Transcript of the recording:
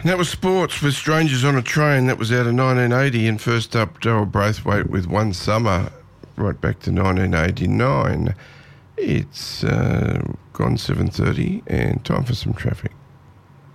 And that was sports with Strangers on a Train. That was out of 1980. And first up, Daryl Braithwaite with One Summer, right back to 1989. It's gone 7:30 and time for some traffic.